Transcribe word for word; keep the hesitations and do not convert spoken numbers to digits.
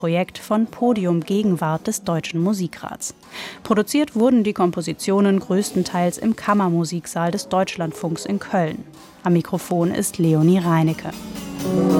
Projekt von Podium Gegenwart des Deutschen Musikrats. Produziert wurden die Kompositionen größtenteils im Kammermusiksaal des Deutschlandfunks in Köln. Am Mikrofon ist Leonie Reinecke.